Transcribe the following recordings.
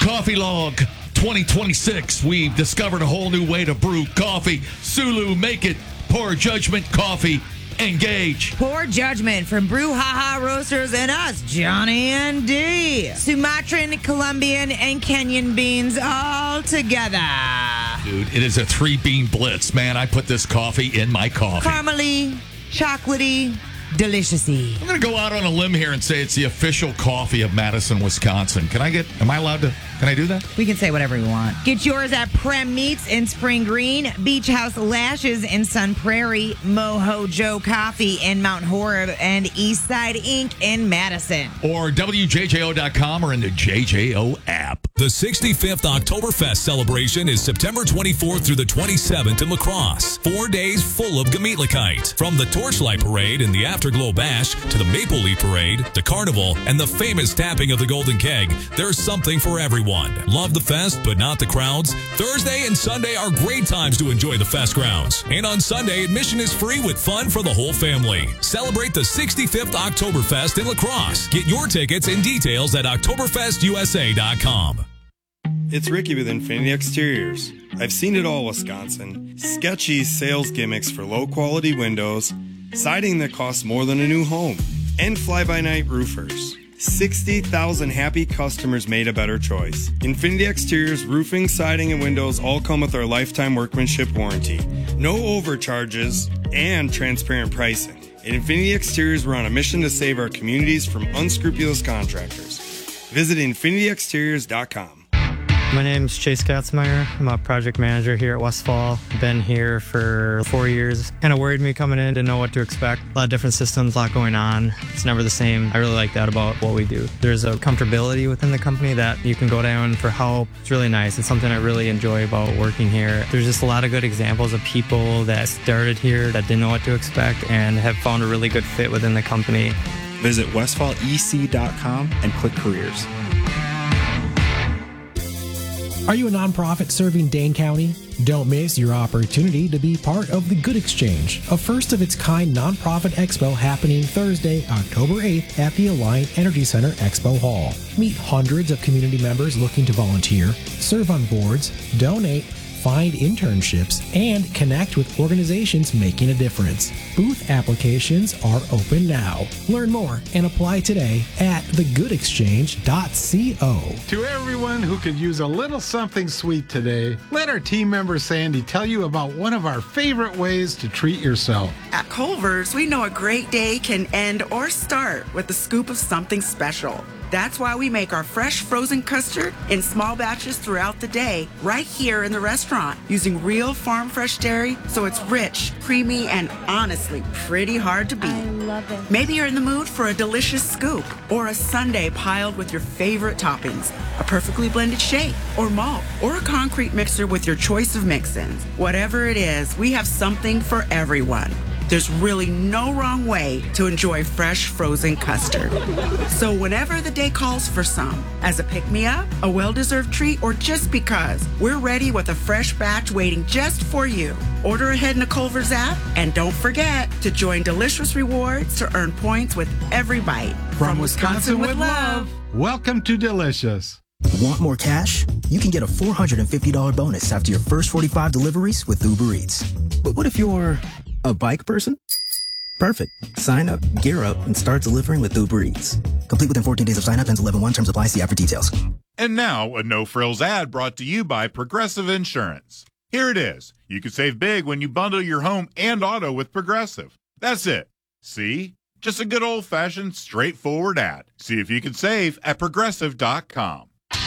Coffee Log 2026. We've discovered a whole new way to brew coffee. Sulu, make it. Poor Judgment Coffee. Engage. Poor Judgment from Brouhaha Roasters and us, Johnny and D. Sumatran, Colombian, and Kenyan beans all together. Dude, it is a 3-bean blitz, man. I put this coffee in my coffee. Caramely, chocolatey, deliciousy. I'm going to go out on a limb here and say it's the official coffee of Madison, Wisconsin. Can I do that? We can say whatever we want. Get yours at Prem Meats in Spring Green, Beach House Lashes in Sun Prairie, Moho Joe Coffee in Mount Horeb, and Eastside Inc. in Madison. Or WJJO.com or in the JJO app. The 65th Oktoberfest celebration is September 24th through the 27th in La Crosse. 4 days full of Gemütlichkeit. From the Torchlight Parade and the Afterglow Bash to the Maple Leaf Parade, the Carnival, and the famous tapping of the Golden Keg, there's something for everyone. Love the fest, but not the crowds? Thursday and Sunday are great times to enjoy the fest grounds. And on Sunday, admission is free with fun for the whole family. Celebrate the 65th Oktoberfest in La Crosse. Get your tickets and details at OktoberfestUSA.com. It's Ricky with Infinity Exteriors. I've seen it all, Wisconsin. Sketchy sales gimmicks for low-quality windows, siding that costs more than a new home, and fly-by-night roofers. 60,000 happy customers made a better choice. Infinity Exteriors roofing, siding, and windows all come with our lifetime workmanship warranty. No overcharges and transparent pricing. At Infinity Exteriors, we're on a mission to save our communities from unscrupulous contractors. Visit infinityexteriors.com. My name's Chase Katzmeyer. I'm a project manager here at Westfall. Been here for 4 years. Kind of worried me coming in, didn't know what to expect. A lot of different systems, a lot going on. It's never the same. I really like that about what we do. There's a comfortability within the company that you can go down for help. It's really nice. It's something I really enjoy about working here. There's just a lot of good examples of people that started here that didn't know what to expect and have found a really good fit within the company. Visit westfallec.com and click careers. Are you a nonprofit serving Dane County? Don't miss your opportunity to be part of the Good Exchange, a first-of-its-kind nonprofit expo happening Thursday, October 8th at the Alliant Energy Center Expo Hall. Meet hundreds of community members looking to volunteer, serve on boards, donate, find internships, and connect with organizations making a difference. Booth applications are open now. Learn more and apply today at thegoodexchange.co. To everyone who could use a little something sweet today, let our team member Sandy tell you about one of our favorite ways to treat yourself. At Culver's, we know a great day can end or start with a scoop of something special. That's why we make our fresh frozen custard in small batches throughout the day, right here in the restaurant, using real farm fresh dairy, so it's rich, creamy, and honestly pretty hard to beat. I love it. Maybe you're in the mood for a delicious scoop or a sundae piled with your favorite toppings, a perfectly blended shake or malt, or a concrete mixer with your choice of mix-ins. Whatever it is, we have something for everyone. There's really no wrong way to enjoy fresh frozen custard. So whenever the day calls for some, as a pick-me-up, a well-deserved treat, or just because, we're ready with a fresh batch waiting just for you. Order ahead in the Culver's app, and don't forget to join Delicious Rewards to earn points with every bite. From Wisconsin with love. Welcome to Delicious. Want more cash? You can get a $450 bonus after your first 45 deliveries with Uber Eats. But what if you're a bike person? Perfect. Sign up, gear up, and start delivering with Uber Eats. Complete within 14 days of sign up. Ends 11/1. Terms apply. See app for details. And now, a no-frills ad brought to you by Progressive Insurance. Here it is. You can save big when you bundle your home and auto with Progressive. That's it. See? Just a good old-fashioned, straightforward ad. See if you can save at Progressive.com.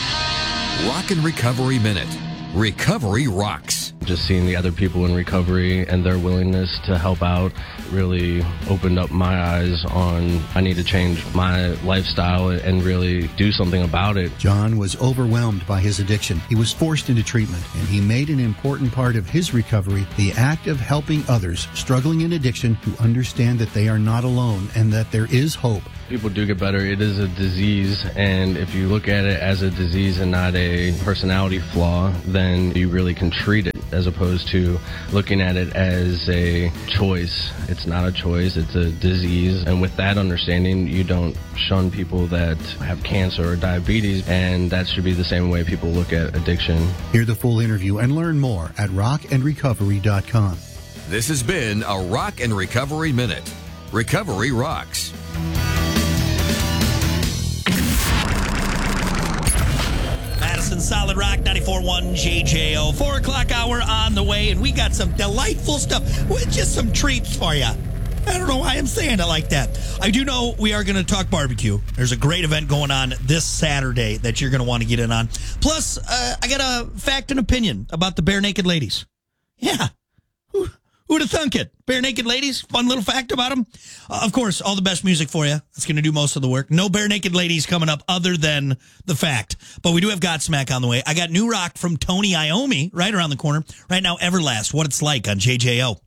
Rock and Recovery Minute. Recovery rocks. Just seeing the other people in recovery and their willingness to help out really opened up my eyes on I need to change my lifestyle and really do something about it. John was overwhelmed by his addiction. He was forced into treatment, and he made an important part of his recovery the act of helping others struggling in addiction to understand that they are not alone and that there is hope. People do get better. It is a disease, and if you look at it as a disease and not a personality flaw, then you really can treat it as opposed to looking at it as a choice. It's not a choice, it's a disease. And with that understanding, you don't shun people that have cancer or diabetes, and that should be the same way people look at addiction. Hear the full interview and learn more at rockandrecovery.com. This has been a Rock and Recovery Minute. Recovery rocks. Madison Solid Rock 94.1 JJO. 4 o'clock hour on the way, and we got some delightful stuff with just some treats for you. I don't know why I'm saying it like that. I do know we are going to talk barbecue. There's a great event going on this Saturday that you're going to want to get in on. Plus, I got a fact and opinion about the Bare Naked Ladies. Yeah. Who'd have thunk it? Bare Naked Ladies, fun little fact about them. Of course, all the best music for you. That's going to do most of the work. No Bare Naked Ladies coming up other than the fact. But we do have Godsmack on the way. I got new rock from Tony Iommi right around the corner. Right now, Everlast, What It's Like on JJO.